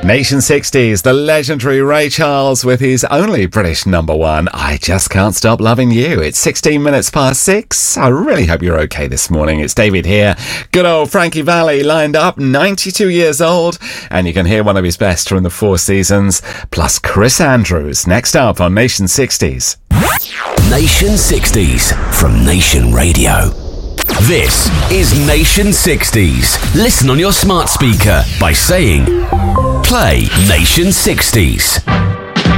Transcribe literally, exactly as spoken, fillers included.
Nation sixties, the legendary Ray Charles with his only British number one, I Just Can't Stop Loving You. It's sixteen minutes past six. I really hope you're okay this morning. It's David here. Good old Frankie Valli lined up, ninety-two years old, and you can hear one of his best from the Four Seasons, plus Chris Andrews, next up on Nation sixties. Nation sixties from Nation Radio. This is Nation sixties. Listen on your smart speaker by saying, play Nation sixties.